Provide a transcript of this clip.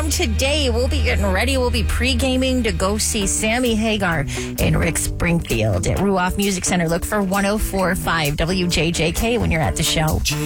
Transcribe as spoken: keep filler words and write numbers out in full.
from today. We'll be getting ready. We'll be pre-gaming to go see Sammy Hagar and Rick Springfield at Ruoff Music Center. Look for one oh four point five W J J K when you're at the show.